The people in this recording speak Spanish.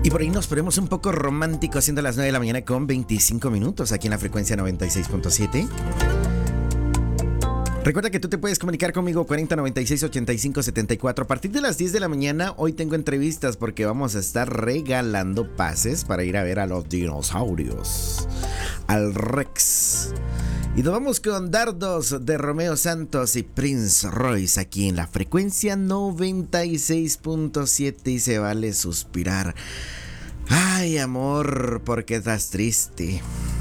Y por ahí nos ponemos un poco románticos siendo las 9 de la mañana con 25 minutos aquí en la frecuencia 96.7. Recuerda que tú te puedes comunicar conmigo 40 96 85 74. A partir de las 10 de la mañana hoy tengo entrevistas porque vamos a estar regalando pases para ir a ver a los dinosaurios, al Rex. Y nos vamos con Dardos de Romeo Santos y Prince Royce aquí en la frecuencia 96.7 y se vale suspirar. Ay, amor, ¿por qué estás triste?